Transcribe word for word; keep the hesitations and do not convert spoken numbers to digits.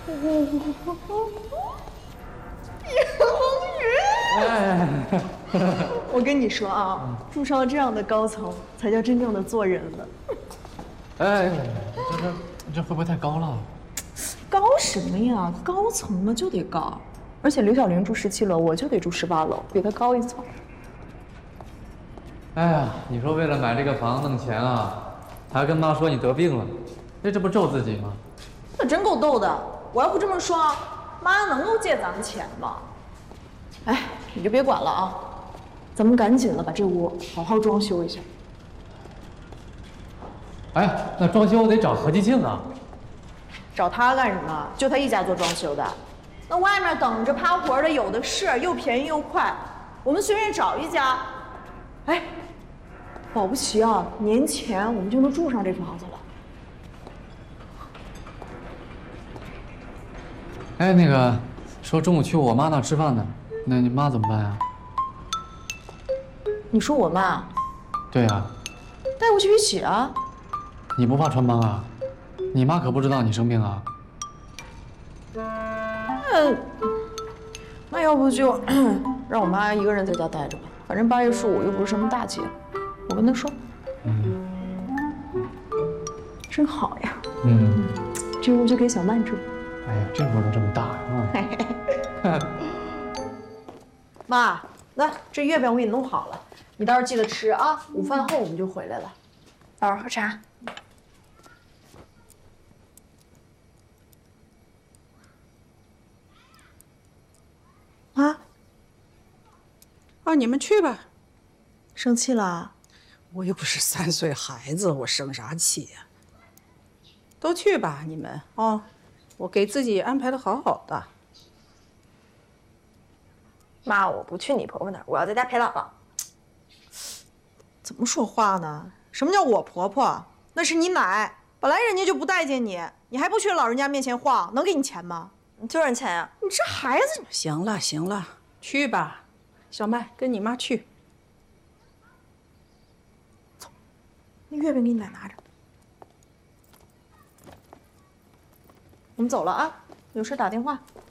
哎， 我跟你说啊，住上这样的高层，才叫真正的做人了。 哎，这这这会不会太高了？ 高什么呀？高层嘛就得高，而且刘小玲住十七楼，我就得住十八楼，比她高一层。 哎呀，你说为了买这个房弄钱啊，还跟妈说你得病了，这这不咒自己吗？ 那真够逗的！我要不这么说，妈能够借咱们钱吗？哎，你就别管了啊，咱们赶紧的把这屋好好装修一下。 哎，那装修得找何继庆啊。 找他干什么？就他一家做装修的，那外面等着趴活的有的是，又便宜又快。我们随便找一家，哎，保不齐啊，年前我们就能住上这房子了。 哎，那个说中午去我妈那吃饭的，那你妈怎么办呀？ 你说我妈？ 对呀、啊， 带过去一起啊。 你不怕穿帮啊？你妈可不知道你生病啊。 那那要不就让我妈一个人在家待着吧，反正八月十五又不是什么大节，我跟她说。 嗯， 真好呀。 嗯， 这屋就给小曼住。 哎呀，这屋都这么大呀！ 妈，来，这月饼我给你弄好了，你到时候记得吃啊。午饭后我们就回来了。 宝儿喝茶。 啊？ 啊，你们去吧。 生气了？ 我又不是三岁孩子，我生啥气呀？都去吧，你们哦，我给自己安排的好好的。 妈，我不去你婆婆那儿，我要在家陪姥姥。 怎么说话呢？什么叫我婆婆？那是你奶，本来人家就不待见你，你还不去老人家面前晃，能给你钱吗？ 你就认钱呀？ 你这孩子！ 行了行了，去吧，小麦跟你妈去。 走，那月饼给你奶拿着。我们走了啊，有事打电话。